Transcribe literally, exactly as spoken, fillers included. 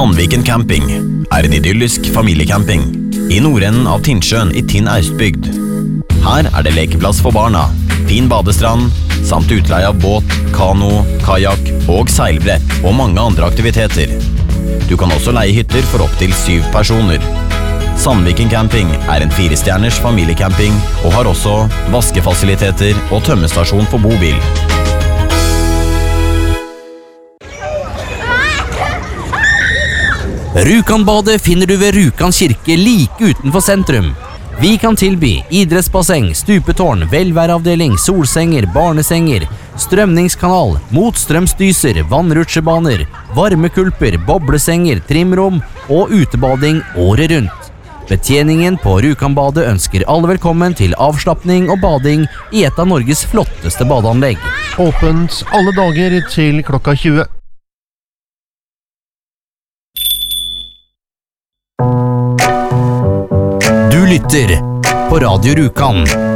Sandviken Camping er en idyllisk familiecamping i nordenden av Tinnsjøen i Tinn Austbygd. Her er det lekeplass for barna, fin badestrand, samt utleie av båt, kano, kajak og seilbrett og mange andre aktiviteter. Du kan også leie hytter for opp til syv personer. Sandviken Camping er en firestjerners familiecamping og har også vaskefasiliteter og tømmestasjon for bobil. Rjukanbadet finner du ved Rjukan kirke like utenfor sentrum. Vi kan tilby idrettsbasseng, stupetårn, velværeavdeling, solsenger, barnesenger, strømningskanal, motstrømsdyser, vannrutsjebaner, varmekulper, boblesenger, trimrom og utebading året rundt. Betjeningen på Rjukanbadet ønsker alle velkommen til avslappning og bading i et av Norges flotteste badeanlegg. Åpent alle dager til klokka tjue. Du lytter på Radio Rjukan.